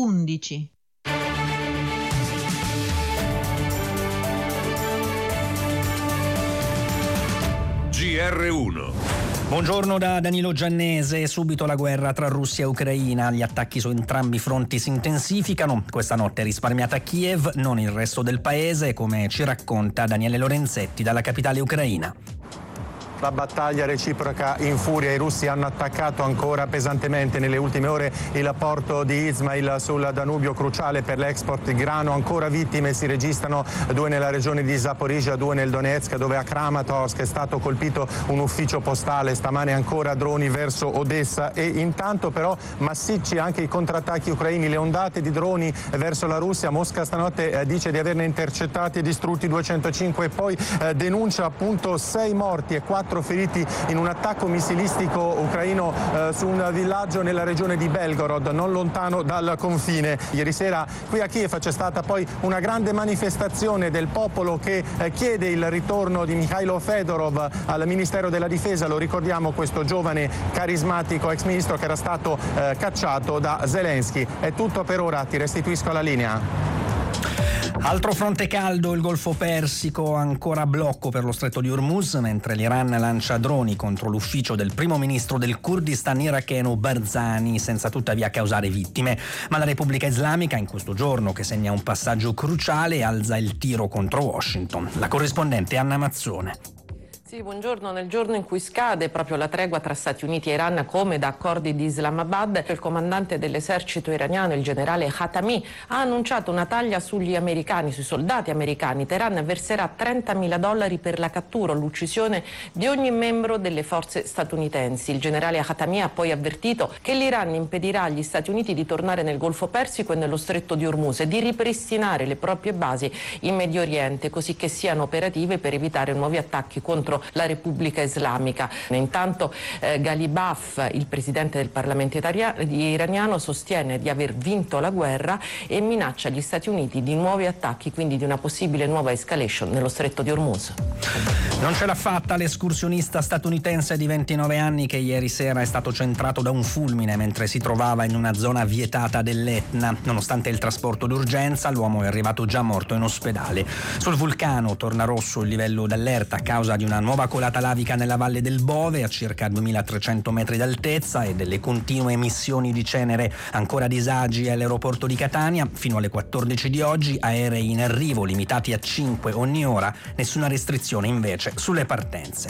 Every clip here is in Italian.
11. GR1. Buongiorno da Danilo Giannese. Subito la guerra tra Russia e Ucraina. Gli attacchi su entrambi i fronti si intensificano. Questa notte è risparmiata Kiev, non il resto del paese, come ci racconta Daniele Lorenzetti dalla capitale ucraina. La battaglia reciproca in furia, i russi hanno attaccato ancora pesantemente nelle ultime ore il porto di Izmail sul Danubio, cruciale per l'export di grano. Ancora vittime si registrano, 2 nella regione di Zaporizhzhia, 2 nel Donetsk, dove a Kramatorsk è stato colpito un ufficio postale. Stamane ancora droni verso Odessa e intanto però massicci anche i contrattacchi ucraini, le ondate di droni verso la Russia. Mosca stanotte dice di averne intercettati e distrutti 205 e poi denuncia appunto 6 morti e 4 feriti in un attacco missilistico ucraino su un villaggio nella regione di Belgorod, non lontano dal confine. Ieri sera qui a Kiev c'è stata poi una grande manifestazione del popolo che chiede il ritorno di Mikhailo Fedorov al Ministero della Difesa. Lo ricordiamo, questo giovane carismatico ex ministro che era stato cacciato da Zelensky. È tutto per ora, ti restituisco la linea. Altro fronte caldo, il Golfo Persico, ancora a blocco per lo stretto di Hormuz, mentre l'Iran lancia droni contro l'ufficio del primo ministro del Kurdistan iracheno Barzani, senza tuttavia causare vittime. Ma la Repubblica Islamica, in questo giorno che segna un passaggio cruciale, alza il tiro contro Washington. La corrispondente Anna Mazzone. Sì, buongiorno. Nel giorno in cui scade proprio la tregua tra Stati Uniti e Iran, come da accordi di Islamabad, il comandante dell'esercito iraniano, il generale Khatami, ha annunciato una taglia sugli americani, sui soldati americani. Teheran verserà $30.000 per la cattura o l'uccisione di ogni membro delle forze statunitensi. Il generale Khatami ha poi avvertito che l'Iran impedirà agli Stati Uniti di tornare nel Golfo Persico e nello stretto di Hormuz e di ripristinare le proprie basi in Medio Oriente, così che siano operative per evitare nuovi attacchi contro la Repubblica Islamica. Intanto Ghalibaf, il presidente del Parlamento iraniano, sostiene di aver vinto la guerra e minaccia gli Stati Uniti di nuovi attacchi, quindi di una possibile nuova escalation nello stretto di Hormuz. Non ce l'ha fatta l'escursionista statunitense di 29 anni che ieri sera è stato centrato da un fulmine mentre si trovava in una zona vietata dell'Etna. Nonostante il trasporto d'urgenza, l'uomo è arrivato già morto in ospedale. Sul vulcano torna rosso il livello d'allerta a causa di una nuova colata lavica nella valle del Bove a circa 2300 metri d'altezza e delle continue emissioni di cenere. Ancora disagi all'aeroporto di Catania. Fino alle 14 di oggi aerei in arrivo limitati a 5 ogni ora, nessuna restrizione invece sulle partenze.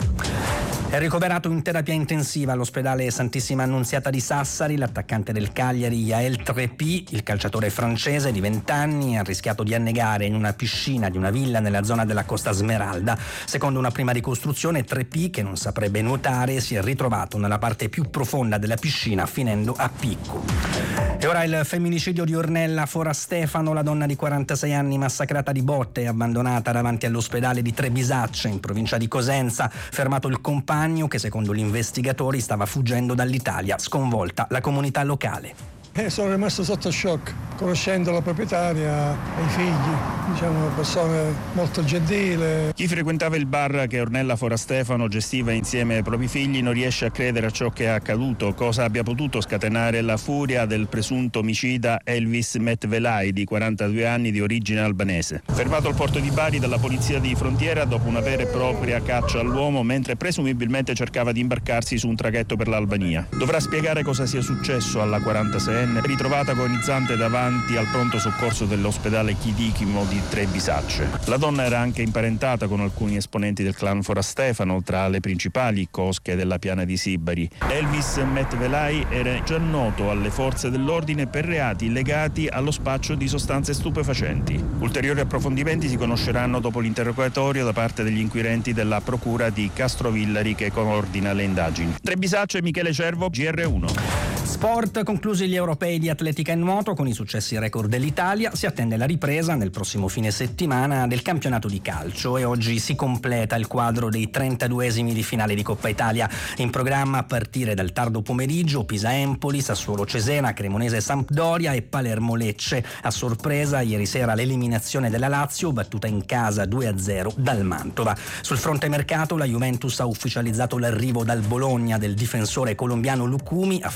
È ricoverato in terapia intensiva all'ospedale Santissima Annunziata di Sassari l'attaccante del Cagliari Yael Trepy. Il calciatore francese di 20 anni ha rischiato di annegare in una piscina di una villa nella zona della Costa Smeralda. Secondo una prima ricostruzione, Trepy, che non saprebbe nuotare, si è ritrovato nella parte più profonda della piscina finendo a picco. E ora il femminicidio di Ornella Fora Stefano, la donna di 46 anni massacrata di botte e abbandonata davanti all'ospedale di Trebisacce in provincia di Cosenza. Fermato il compagno che secondo gli investigatori stava fuggendo dall'Italia, sconvolta la comunità locale. Sono rimasto sotto shock, conoscendo la proprietaria e i figli, diciamo una persona molto gentile. Chi frequentava il bar che Ornella Fora Stefano gestiva insieme ai propri figli non riesce a credere a ciò che è accaduto, cosa abbia potuto scatenare la furia del presunto omicida Elvis Metvelai, di 42 anni, di origine albanese. Fermato al porto di Bari dalla polizia di frontiera dopo una vera e propria caccia all'uomo mentre presumibilmente cercava di imbarcarsi su un traghetto per l'Albania. Dovrà spiegare cosa sia successo alla 46enne, ritrovata agonizzante davanti al pronto soccorso dell'ospedale Chirichimo di Trebisacce. La donna era anche imparentata con alcuni esponenti del clan Fora Stefano, tra le principali cosche della piana di Sibari. Elvis Metvelai era già noto alle forze dell'ordine per reati legati allo spaccio di sostanze stupefacenti. Ulteriori approfondimenti si conosceranno dopo l'interrogatorio da parte degli inquirenti della procura di Castrovillari che coordina le indagini. Trebisacce, Michele Cervo, GR1. Sport, conclusi gli europei di atletica e nuoto con i successi record dell'Italia, si attende la ripresa nel prossimo fine settimana del campionato di calcio e oggi si completa il quadro dei 32esimi di finale di Coppa Italia. In programma a partire dal tardo pomeriggio Pisa-Empoli, Sassuolo-Cesena, Cremonese-Sampdoria e Palermo-Lecce. A sorpresa ieri sera l'eliminazione della Lazio, battuta in casa 2-0 dal Mantova. Sul fronte mercato la Juventus ha ufficializzato l'arrivo dal Bologna del difensore colombiano Lucumi, affare da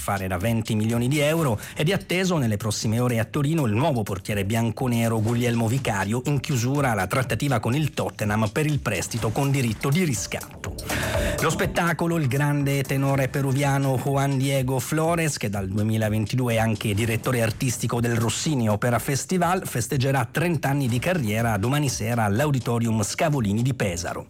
20 milioni di euro ed è atteso nelle prossime ore a Torino il nuovo portiere bianconero Guglielmo Vicario, in chiusura alla trattativa con il Tottenham per il prestito con diritto di riscatto. Lo spettacolo, il grande tenore peruviano Juan Diego Flores, che dal 2022 è anche direttore artistico del Rossini Opera Festival, festeggerà 30 anni di carriera domani sera all'Auditorium Scavolini di Pesaro.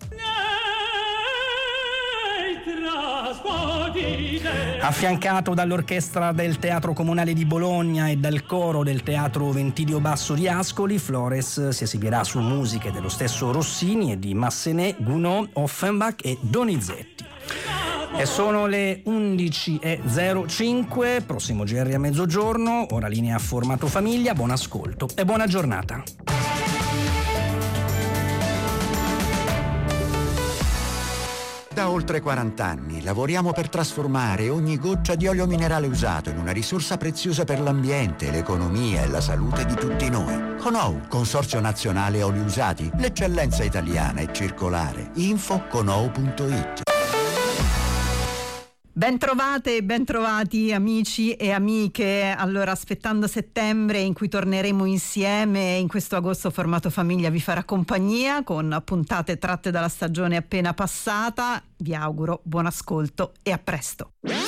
Affiancato dall'orchestra del Teatro Comunale di Bologna e dal coro del Teatro Ventidio Basso di Ascoli, Flores si esibirà su musiche dello stesso Rossini e di Massenet, Gounod, Offenbach e Donizetti. E sono le 11.05, prossimo GR a mezzogiorno, ora linea formato famiglia, buon ascolto e buona giornata. Da oltre 40 anni lavoriamo per trasformare ogni goccia di olio minerale usato in una risorsa preziosa per l'ambiente, l'economia e la salute di tutti noi. CONOU, Consorzio Nazionale Oli Usati, l'eccellenza italiana è circolare. Info conou.it. Bentrovate e bentrovati amici e amiche. Allora, aspettando settembre in cui torneremo insieme, in questo agosto formato famiglia vi farà compagnia con puntate tratte dalla stagione appena passata. Vi auguro buon ascolto e a presto.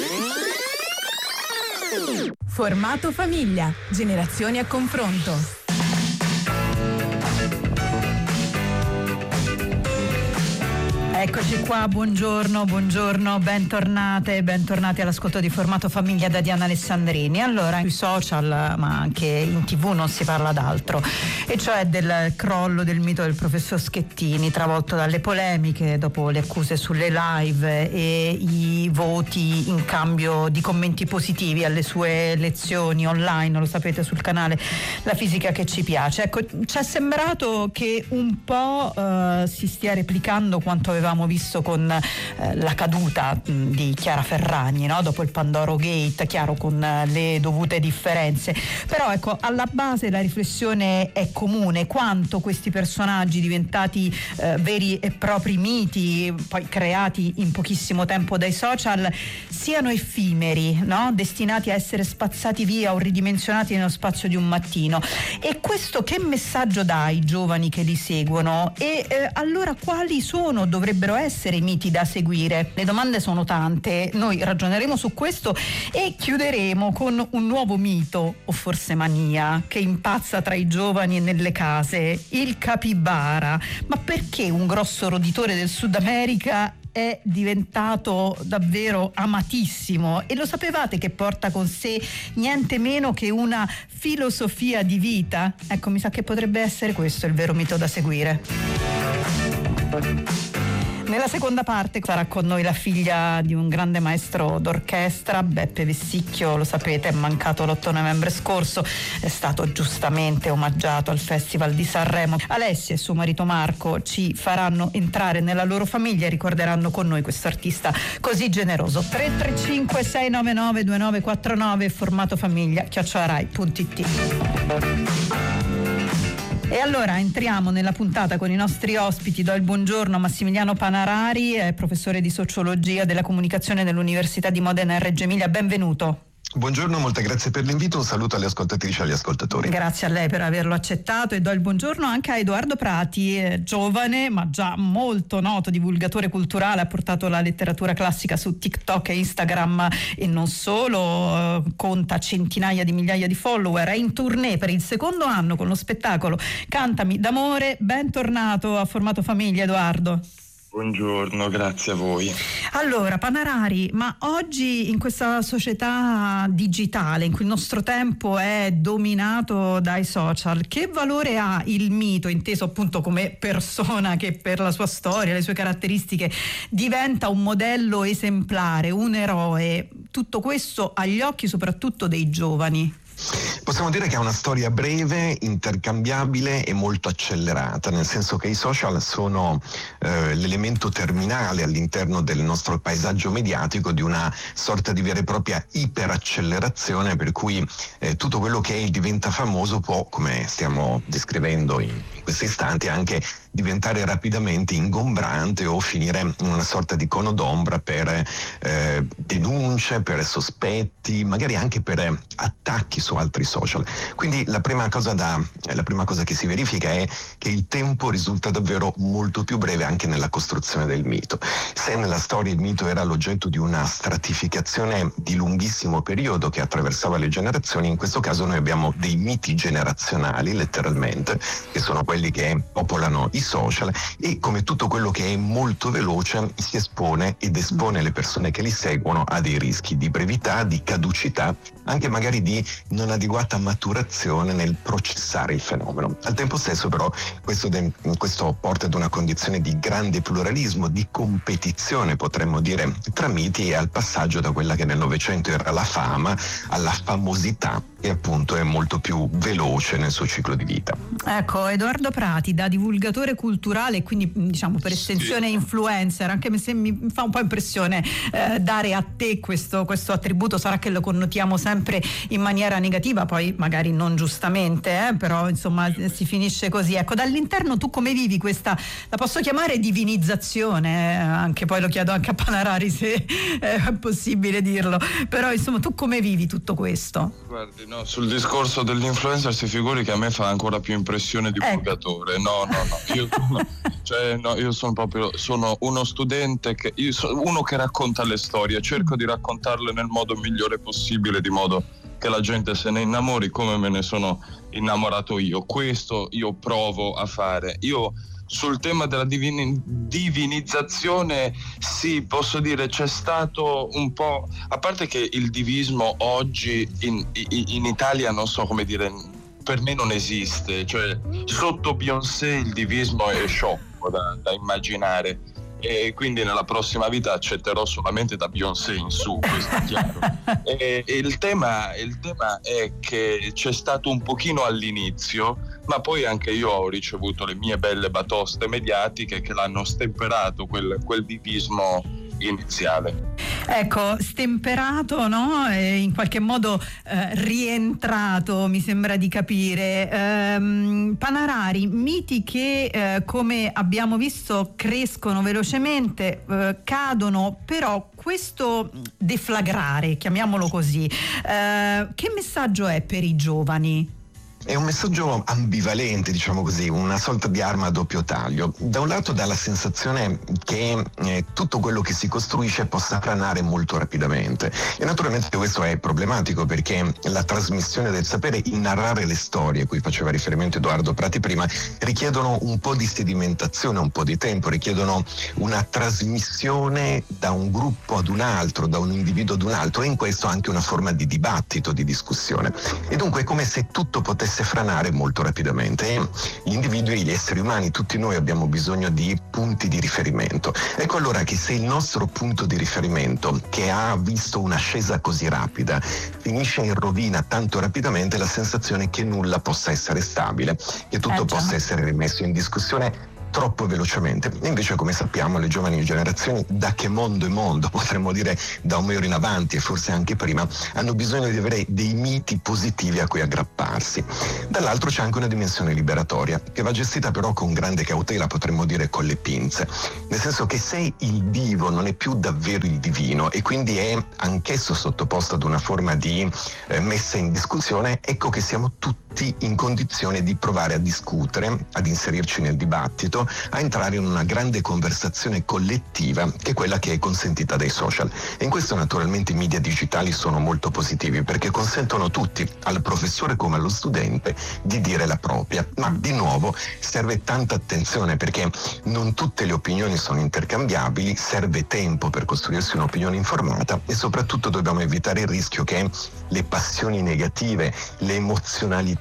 Formato famiglia, generazioni a confronto. Eccoci qua, buongiorno, bentornati all'ascolto di Formato Famiglia da Diana Alessandrini. Allora, sui social, ma anche in TV non si parla d'altro, e cioè del crollo del mito del professor Schettini, travolto dalle polemiche dopo le accuse sulle live e i voti in cambio di commenti positivi alle sue lezioni online, lo sapete, sul canale La Fisica che ci piace. Ecco, ci è sembrato che un po' si stia replicando quanto avevamo visto con la caduta di Chiara Ferragni, no? Dopo il Pandoro Gate, chiaro, con le dovute differenze, però ecco, alla base la riflessione è comune: quanto questi personaggi diventati veri e propri miti, poi creati in pochissimo tempo dai social, siano effimeri, no? Destinati a essere spazzati via o ridimensionati nello spazio di un mattino. E questo che messaggio dà ai giovani che li seguono? E allora quali dovrebbero essere i miti da seguire? Le domande sono tante, noi ragioneremo su questo e chiuderemo con un nuovo mito, o forse mania, che impazza tra i giovani e nelle case: il capibara. Ma perché un grosso roditore del Sud America è diventato davvero amatissimo? E lo sapevate che porta con sé niente meno che una filosofia di vita? Ecco, mi sa che potrebbe essere questo il vero mito da seguire. Nella seconda parte sarà con noi la figlia di un grande maestro d'orchestra, Beppe Vessicchio, lo sapete, è mancato l'8 novembre scorso, è stato giustamente omaggiato al Festival di Sanremo. Alessia e suo marito Marco ci faranno entrare nella loro famiglia e ricorderanno con noi questo artista così generoso. 335 699 2949, formato famiglia @rai.it. E allora entriamo nella puntata con i nostri ospiti. Do il buongiorno a Massimiliano Panarari, professore di sociologia della comunicazione dell'Università di Modena e Reggio Emilia. Benvenuto. Buongiorno, molte grazie per l'invito, un saluto alle ascoltatrici e agli ascoltatori. Grazie a lei per averlo accettato, e do il buongiorno anche a Edoardo Prati, giovane ma già molto noto divulgatore culturale, ha portato la letteratura classica su TikTok e Instagram e non solo, conta centinaia di migliaia di follower, è in tournée per il secondo anno con lo spettacolo Cantami d'amore. Bentornato a Formato Famiglia, Edoardo. Buongiorno, grazie a voi. Allora, Panarari, ma oggi in questa società digitale in cui il nostro tempo è dominato dai social, che valore ha il mito, inteso appunto come persona che per la sua storia, le sue caratteristiche diventa un modello esemplare, un eroe? Tutto questo agli occhi soprattutto dei giovani. Possiamo dire che è una storia breve, intercambiabile e molto accelerata, nel senso che i social sono l'elemento terminale all'interno del nostro paesaggio mediatico di una sorta di vera e propria iperaccelerazione, per cui tutto quello che diventa famoso può, come stiamo descrivendo in questi istanti, anche diventare rapidamente ingombrante o finire in una sorta di cono d'ombra per denunce, per sospetti, magari anche per attacchi su altri social. Quindi la prima cosa che si verifica è che il tempo risulta davvero molto più breve anche nella costruzione del mito. Se nella storia il mito era l'oggetto di una stratificazione di lunghissimo periodo che attraversava le generazioni, in questo caso noi abbiamo dei miti generazionali, letteralmente, che sono quelli che popolano i social, e come tutto quello che è molto veloce si espone ed espone le persone che li seguono a dei rischi di brevità, di caducità, anche magari di non adeguata maturazione nel processare il fenomeno. Al tempo stesso però questo porta ad una condizione di grande pluralismo, di competizione, potremmo dire, tra miti, e al passaggio da quella che nel Novecento era la fama alla famosità, che appunto è molto più veloce nel suo ciclo di vita. Ecco, Edoardo Prati, da divulgatore culturale, quindi diciamo per estensione influencer, anche se mi fa un po' impressione dare a te questo attributo, sarà che lo connotiamo sempre in maniera negativa, poi magari non giustamente, però insomma si finisce così. Ecco, dall'interno tu come vivi questa, la posso chiamare divinizzazione, anche poi lo chiedo anche a Panarari se è possibile dirlo, però insomma tu come vivi tutto questo? Guardi, no, sul discorso dell'influencer si figuri che a me fa ancora più impressione di divulgatore. No, io sono uno studente uno che racconta le storie, cerco di raccontarle nel modo migliore possibile, di modo che la gente se ne innamori come me ne sono innamorato io. Questo io provo a fare. Io sul tema della divinizzazione, sì, posso dire c'è stato un po', a parte che il divismo oggi in Italia, non so come dire, per me non esiste, cioè sotto Beyoncé il divismo è sciocco da immaginare, e quindi nella prossima vita accetterò solamente da Beyoncé in su, questo è chiaro. E il tema è che c'è stato un pochino all'inizio, ma poi anche io ho ricevuto le mie belle batoste mediatiche che l'hanno stemperato quel divismo iniziale. Ecco, stemperato, no? E in qualche modo rientrato, mi sembra di capire. Panarari, miti che come abbiamo visto crescono velocemente, cadono, però questo deflagrare, chiamiamolo così, che messaggio è per i giovani? È un messaggio ambivalente, diciamo così, una sorta di arma a doppio taglio. Da un lato dà la sensazione che tutto quello che si costruisce possa franare molto rapidamente, e naturalmente questo è problematico, perché la trasmissione del sapere, il narrare le storie a cui faceva riferimento Edoardo Prati prima, richiedono un po' di sedimentazione, un po' di tempo, richiedono una trasmissione da un gruppo ad un altro, da un individuo ad un altro, e in questo anche una forma di dibattito, di discussione. E dunque è come se tutto potesse franare molto rapidamente, e gli individui, gli esseri umani, tutti noi abbiamo bisogno di punti di riferimento. Ecco allora che se il nostro punto di riferimento, che ha visto un'ascesa così rapida, finisce in rovina tanto rapidamente, la sensazione è che nulla possa essere stabile, che tutto possa essere rimesso in discussione troppo velocemente. E invece, come sappiamo, le giovani generazioni, da che mondo è mondo, potremmo dire da Omero in avanti e forse anche prima, hanno bisogno di avere dei miti positivi a cui aggrapparsi. Dall'altro c'è anche una dimensione liberatoria, che va gestita però con grande cautela, potremmo dire con le pinze, nel senso che se il divo non è più davvero il divino e quindi è anch'esso sottoposto ad una forma di messa in discussione, ecco che siamo tutti in condizione di provare a discutere, ad inserirci nel dibattito, a entrare in una grande conversazione collettiva, che è quella che è consentita dai social. E in questo naturalmente i media digitali sono molto positivi, perché consentono tutti, al professore come allo studente, di dire la propria. Ma di nuovo serve tanta attenzione, perché non tutte le opinioni sono intercambiabili, serve tempo per costruirsi un'opinione informata, e soprattutto dobbiamo evitare il rischio che le passioni negative, le emozionalità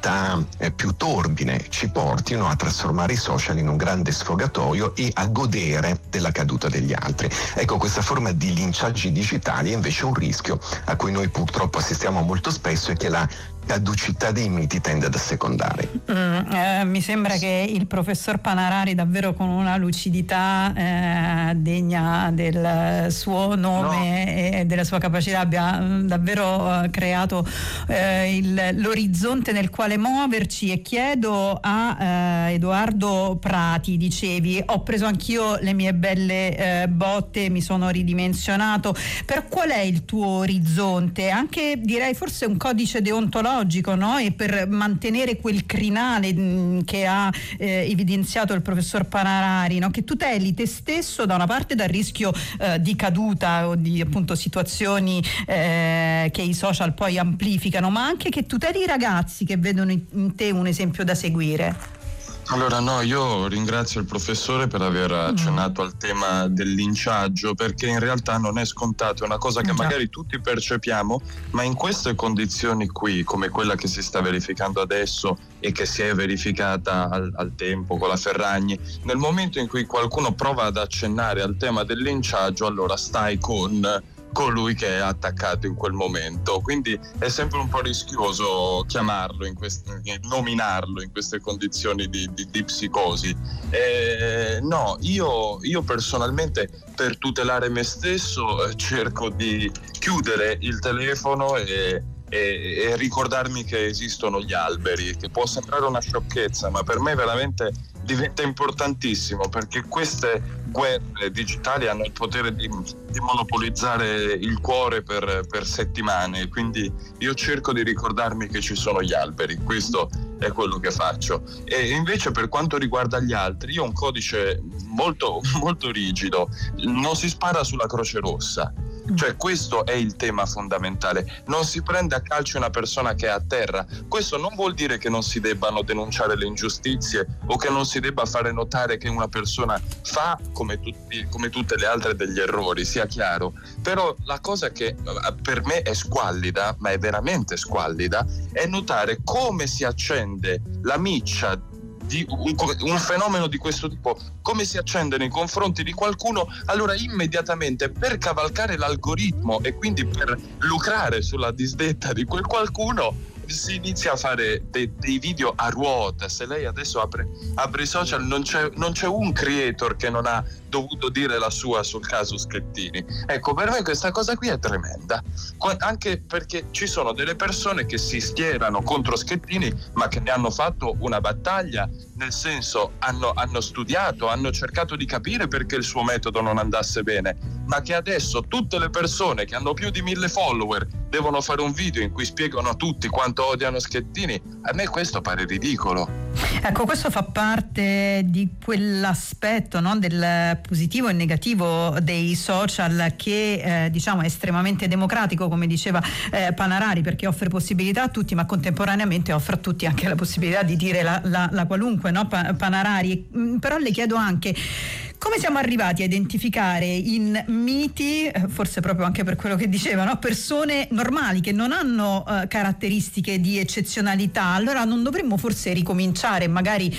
mentalità più torbide ci portino a trasformare i social in un grande sfogatoio e a godere della caduta degli altri. Ecco, questa forma di linciaggi digitali è invece un rischio a cui noi purtroppo assistiamo molto spesso e che la caducità dei miti tende ad assecondare. Mi sembra che il professor Panarari, davvero con una lucidità degna del suo nome e della sua capacità, abbia davvero creato l'orizzonte nel quale muoverci. E chiedo a Edoardo Prati, dicevi, ho preso anch'io le mie belle botte, mi sono ridimensionato. Per qual è il tuo orizzonte? Anche, direi, forse un codice deontologico, no? E per mantenere quel crinale che ha evidenziato il professor Panarari, no? Che tuteli te stesso da una parte dal rischio di caduta o di appunto situazioni che i social poi amplificano, ma anche che tuteli i ragazzi che vedono in te un esempio da seguire. Allora no, io ringrazio il professore per aver accennato al tema del linciaggio, perché in realtà non è scontato, è una cosa che magari tutti percepiamo, ma in queste condizioni qui, come quella che si sta verificando adesso e che si è verificata al tempo con la Ferragni, nel momento in cui qualcuno prova ad accennare al tema del linciaggio, allora stai con colui che è attaccato in quel momento, quindi è sempre un po' rischioso chiamarlo nominarlo in queste condizioni di psicosi. No, io personalmente, per tutelare me stesso, cerco di chiudere il telefono e ricordarmi che esistono gli alberi, che può sembrare una sciocchezza, ma per me veramente diventa importantissimo, perché queste guerre digitali hanno il potere di monopolizzare il cuore per settimane, quindi io cerco di ricordarmi che ci sono gli alberi, questo è quello che faccio. E invece, per quanto riguarda gli altri, io ho un codice molto, molto rigido: non si spara sulla Croce Rossa. Cioè, questo è il tema fondamentale. Non si prende a calci una persona che è a terra. Questo non vuol dire che non si debbano denunciare le ingiustizie o che non si debba fare notare che una persona fa, come tutte le altre, degli errori, sia chiaro. Però la cosa che per me è squallida, ma è veramente squallida, è notare come si accende la miccia di un fenomeno di questo tipo, come si accende nei confronti di qualcuno, allora immediatamente, per cavalcare l'algoritmo e quindi per lucrare sulla disdetta di quel qualcuno, si inizia a fare dei video a ruota. Se lei adesso apre i social, non c'è un creator che non ha dovuto dire la sua sul caso Schettini. Ecco, per me questa cosa qui è tremenda, anche perché ci sono delle persone che si schierano contro Schettini, ma che ne hanno fatto una battaglia, nel senso hanno studiato, hanno cercato di capire perché il suo metodo non andasse bene, ma che adesso tutte le persone che hanno più di 1000 follower devono fare un video in cui spiegano a tutti quanto odiano Schettini. A me questo pare ridicolo. Ecco, questo fa parte di quell'aspetto, no, del positivo e negativo dei social che diciamo è estremamente democratico, come diceva Panarari, perché offre possibilità a tutti, ma contemporaneamente offre a tutti anche la possibilità di dire la qualunque, no, Panarari. Però le chiedo anche come siamo arrivati a identificare in miti, forse proprio anche per quello che diceva, no? Persone normali che non hanno caratteristiche di eccezionalità. Allora non dovremmo forse ricominciare, magari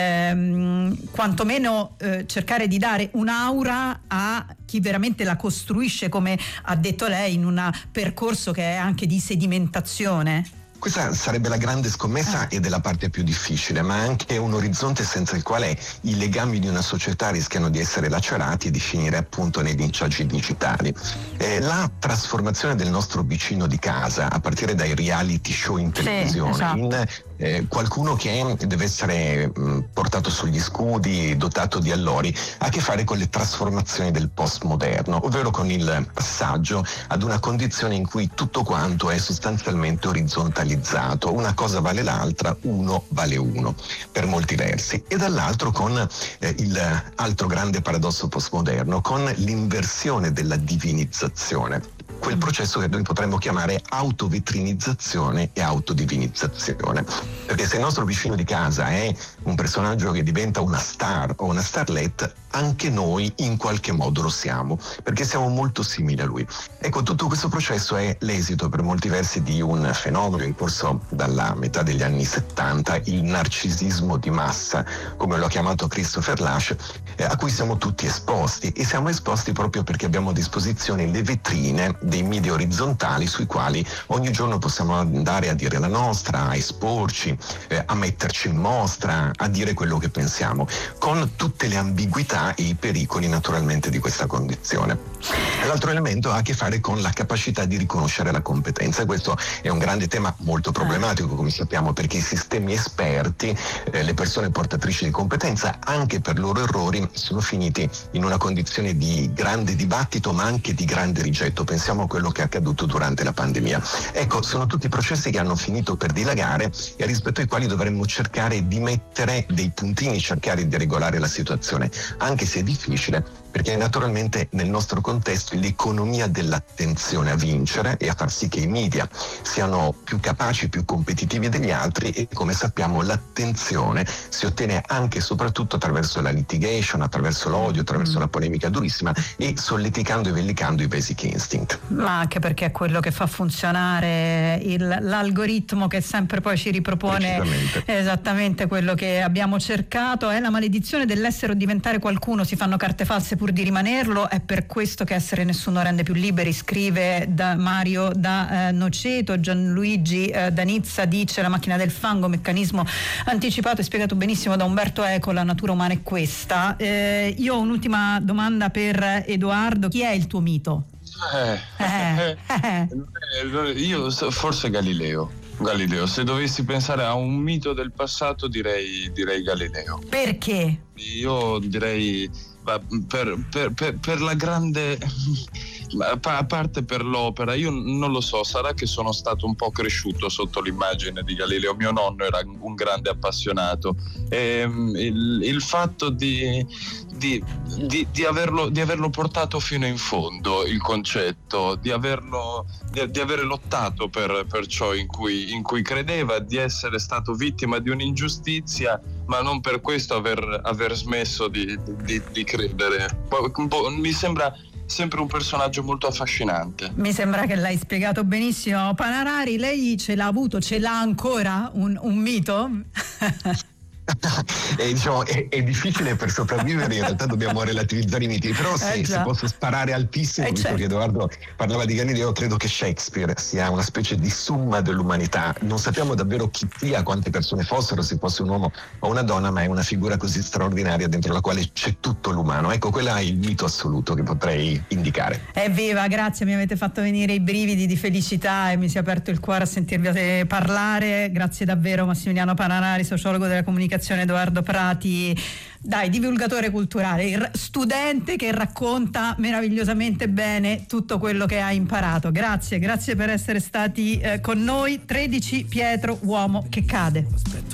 quantomeno cercare di dare un'aura a chi veramente la costruisce, come ha detto lei, in un percorso che è anche di sedimentazione? Questa sarebbe la grande scommessa ed è la parte più difficile, ma anche un orizzonte senza il quale i legami di una società rischiano di essere lacerati e di finire appunto nei linciaggi digitali. La trasformazione del nostro vicino di casa, a partire dai reality show in televisione, esatto, in qualcuno che deve essere portato sugli scudi, dotato di allori, ha a che fare con le trasformazioni del postmoderno, ovvero con il passaggio ad una condizione in cui tutto quanto è sostanzialmente orizzontalizzato, una cosa vale l'altra, uno vale uno, per molti versi, e dall'altro con il altro grande paradosso postmoderno, con l'inversione della divinizzazione. Quel processo che noi potremmo chiamare autovetrinizzazione e autodivinizzazione. Perché se il nostro vicino di casa è un personaggio che diventa una star o una starlet, anche noi in qualche modo lo siamo, perché siamo molto simili a lui. Ecco, tutto questo processo è l'esito per molti versi di un fenomeno corso dalla metà degli anni 70, il narcisismo di massa, come lo ha chiamato Christopher Lasch, a cui siamo tutti esposti, e siamo esposti proprio perché abbiamo a disposizione le vetrine dei media orizzontali sui quali ogni giorno possiamo andare a dire la nostra, a esporci, a metterci in mostra, a dire quello che pensiamo, con tutte le ambiguità e i pericoli naturalmente di questa condizione. L'altro elemento ha a che fare con la capacità di riconoscere la competenza. Questo è un grande tema molto problematico, come sappiamo, perché i sistemi esperti, le persone portatrici di competenza, anche per loro errori, sono finiti in una condizione di grande dibattito ma anche di grande rigetto. Pensiamo a quello che è accaduto durante la pandemia. Ecco, sono tutti processi che hanno finito per dilagare e rispetto ai quali dovremmo cercare di mettere dei puntini, cercare di regolare la situazione, anche se è difficile, perché naturalmente nel nostro contesto è l'economia dell'attenzione a vincere e a far sì che i media siano più capaci, più competitivi degli altri, e come sappiamo l'attenzione si ottiene anche e soprattutto attraverso la litigation, attraverso l'odio, attraverso la polemica durissima e solleticando e vellicando i basic instinct. Ma anche perché è quello che fa funzionare l'algoritmo che sempre poi ci ripropone esattamente quello che abbiamo cercato. È la maledizione dell'essere o diventare qualcuno, si fanno carte false pur di rimanerlo, è per questo che essere nessuno rende più liberi, scrive Mario da Noceto. Gianluigi da Nizza dice: la macchina del fango, meccanismo anticipato e spiegato benissimo da Umberto Eco, la natura umana è questa. Io ho un'ultima domanda per Edoardo: chi è il tuo mito? Io forse Galileo, se dovessi pensare a un mito del passato direi Galileo. Perché? Io direi per la grande, a parte per l'opera, io non lo so, sarà che sono stato un po' cresciuto sotto l'immagine di Galileo, mio nonno era un grande appassionato, e il fatto di averlo portato fino in fondo, il concetto, di avere lottato per ciò in cui credeva, di essere stato vittima di un'ingiustizia, ma non per questo aver smesso di credere. Mi sembra sempre un personaggio molto affascinante. Mi sembra che l'hai spiegato benissimo. Panarari, lei ce l'ha ancora un mito? È difficile per sopravvivere, in realtà dobbiamo relativizzare i miti, però se posso sparare altissimo, visto che Edoardo parlava di Galileo, credo che Shakespeare sia una specie di summa dell'umanità. Non sappiamo davvero chi sia, quante persone fossero, se fosse un uomo o una donna, ma è una figura così straordinaria dentro la quale c'è tutto l'umano. Ecco, quello è il mito assoluto che potrei indicare. Evviva, grazie, mi avete fatto venire i brividi di felicità e mi si è aperto il cuore a sentirvi parlare. Grazie davvero Massimiliano Panarari, sociologo della comunicazione, Edoardo Prati, divulgatore culturale, studente che racconta meravigliosamente bene tutto quello che ha imparato. Grazie per essere stati con noi. 13 Pietro, uomo che cade.